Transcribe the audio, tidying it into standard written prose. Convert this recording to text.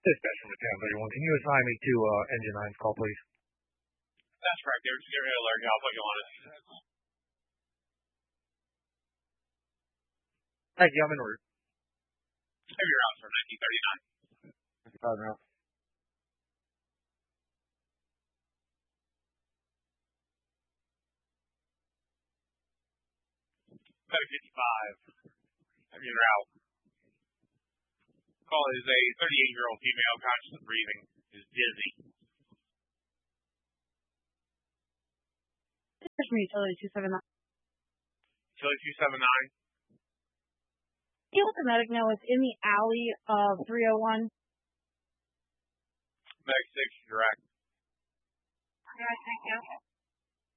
Dispatch from the 1031. Can you assign me to engine 9's call, please? That's correct. They're just getting ready to alert you. I'll put you on it. Thank you. I'm en route. Heavy routes for 1939. 55 now. Better 55. Heavy route. Call is a 38-year-old female, conscious and breathing, is dizzy. There's from Utility 279. Utility 279. You let the medic know it's in the alley of 301. Medic 6, direct. All right, thank you.